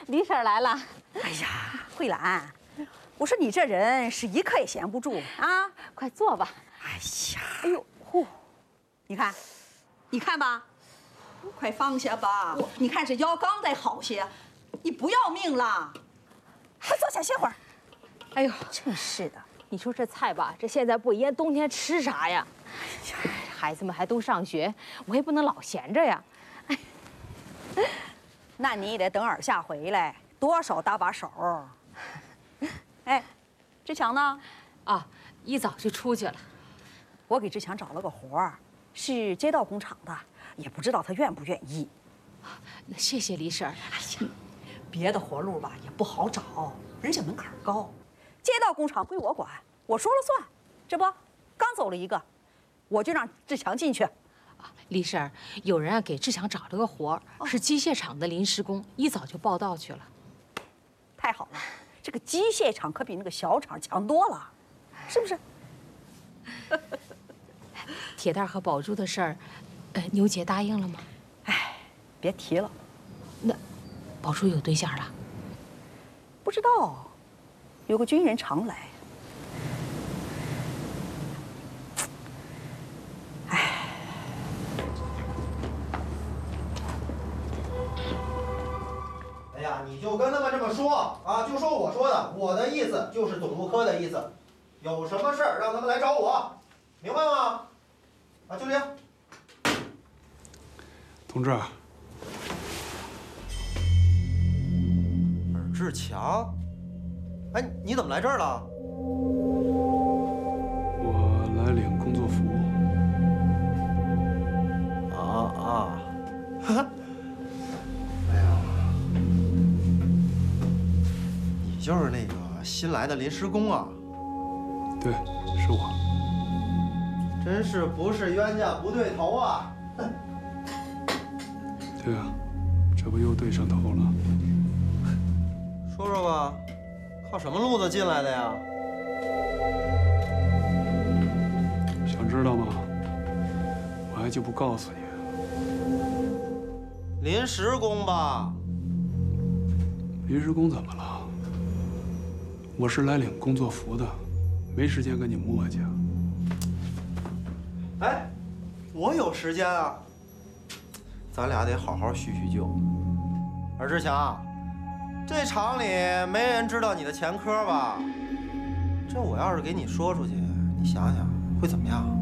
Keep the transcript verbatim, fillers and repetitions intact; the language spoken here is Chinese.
李婶来了。 哎呀，慧兰，我说你这人是一刻也闲不住啊！ 快坐吧。 哎呀，哎呦，呼，你看，你看吧，快放下吧。你看这腰刚再好些，你不要命了？快坐下歇会儿。 哎呦， 真是的， 你说这菜吧，这现在不腌，冬天吃啥呀？哎呀，孩子们还都上学，我也不能老闲着呀。哎， 那你也得等尔夏回来，多少搭把手。哎，志强呢？ 啊，一早就出去了。 我给志强找了个活儿，是街道工厂的，也不知道他愿不愿意。 那谢谢李婶。 哎呀，别的活路吧也不好找，人家门槛高。街道工厂归我管，我说了算。这不，刚走了一个，我就让志强进去。 啊，李婶，有人啊给志强找了个活儿，哦、是机械厂的临时工，一早就报到去了。 太好了，这个机械厂可比那个小厂强多了，是不是？ 铁蛋和宝珠的事儿，呃，牛姐答应了吗？ 哎，别提了。 那，宝珠有对象了？ 不知道，有个军人常来。哎， 哎呀，你就跟他们这么说啊，就说我说的，我的意思就是总务科的意思，有什么事儿让他们来找我，明白吗？啊，就这样。 同志，尔志强，哎，你怎么来这儿了？ 我来领工作服。 啊啊，哈哈，哎呀，你就是那个新来的临时工啊？ 对，是我。 真是不是冤家不对头啊！ 对啊，这不又对上头了。 说说吧，靠什么路子进来的呀？ 想知道吗？我还就不告诉你。 临时工吧？ 临时工怎么了？我是来领工作服的，没时间跟你磨叽。 哎，我有时间啊，咱俩得好好叙叙旧。尔志强，这厂里没人知道你的前科吧？这我要是给你说出去，你想想会怎么样？